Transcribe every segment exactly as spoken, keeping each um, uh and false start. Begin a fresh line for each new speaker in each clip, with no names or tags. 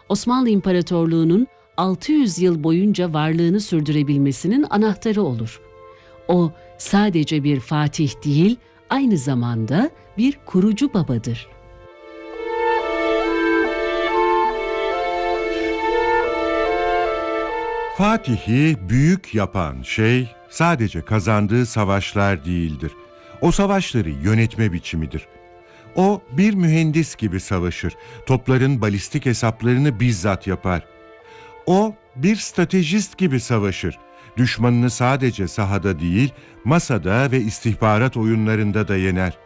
Osmanlı İmparatorluğu'nun altı yüz yıl boyunca varlığını sürdürebilmesinin anahtarı olur. O sadece bir fatih değil, aynı zamanda bir kurucu babadır.
Fatih'i büyük yapan şey sadece kazandığı savaşlar değildir. O savaşları yönetme biçimidir. O bir mühendis gibi savaşır. Topların balistik hesaplarını bizzat yapar. O bir stratejist gibi savaşır. Düşmanını sadece sahada değil, masada ve istihbarat oyunlarında da yener.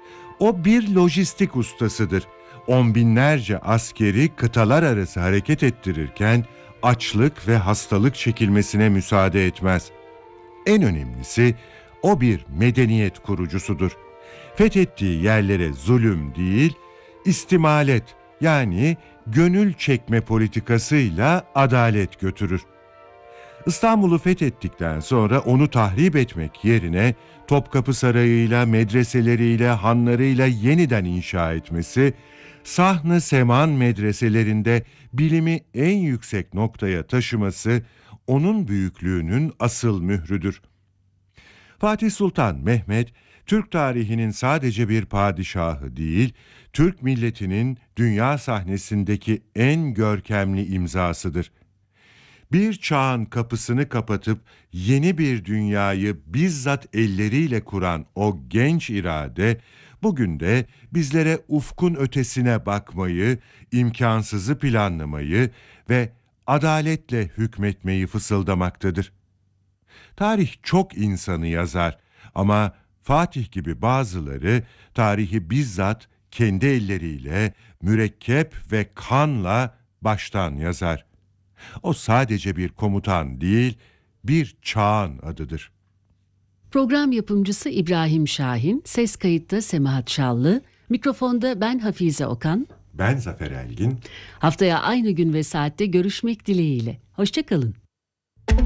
O bir lojistik ustasıdır. On binlerce askeri kıtalar arası hareket ettirirken açlık ve hastalık çekilmesine müsaade etmez. En önemlisi, o bir medeniyet kurucusudur. Fethettiği yerlere zulüm değil, istimalet yani gönül çekme politikasıyla adalet götürür. İstanbul'u fethettikten sonra onu tahrip etmek yerine Topkapı Sarayı'yla, medreseleriyle, hanlarıyla yeniden inşa etmesi, Sahn-ı Seman medreselerinde bilimi en yüksek noktaya taşıması onun büyüklüğünün asıl mührüdür. Fatih Sultan Mehmet, Türk tarihinin sadece bir padişahı değil, Türk milletinin dünya sahnesindeki en görkemli imzasıdır. Bir çağın kapısını kapatıp yeni bir dünyayı bizzat elleriyle kuran o genç irade, bugün de bizlere ufkun ötesine bakmayı, imkansızı planlamayı ve adaletle hükmetmeyi fısıldamaktadır. Tarih çok insanı yazar ama Fatih gibi bazıları tarihi bizzat kendi elleriyle, mürekkep ve kanla baştan yazar. O sadece bir komutan değil, bir çağın adıdır.
Program yapımcısı İbrahim Şahin, ses kayıtta Semahat Şallı, mikrofonda ben Hafize Okan.
Ben Zafer Elgin.
Haftaya aynı gün ve saatte görüşmek dileğiyle. Hoşça kalın.